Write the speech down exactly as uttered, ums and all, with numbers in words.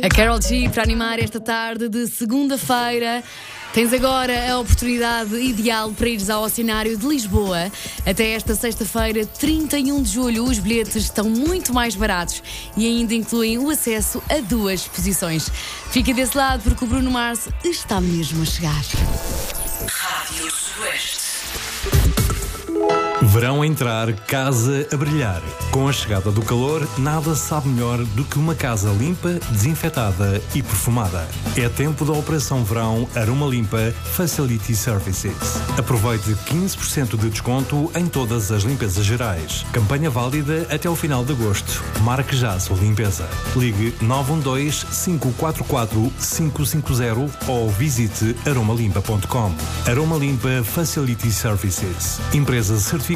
A Karol G para animar esta tarde de segunda-feira. Tens agora a oportunidade ideal para ires ao Oceanário de Lisboa. Até esta sexta-feira, trinta e um de julho, os bilhetes estão muito mais baratos e ainda incluem o acesso a duas exposições. Fica desse lado porque o Bruno Mars está mesmo a chegar. Rádio Sudoeste. Verão a entrar, casa a brilhar. Com a chegada do calor, nada sabe melhor do que uma casa limpa, desinfetada e perfumada. É tempo da Operação Verão Aroma Limpa Facility Services. Aproveite quinze por cento de desconto em todas as limpezas gerais. Campanha válida até o final de agosto. Marque já a sua limpeza. Ligue nove um dois, cinco quatro quatro, cinco cinco zero ou visite aroma limpa ponto com. Aroma Limpa Facility Services. Empresa certificada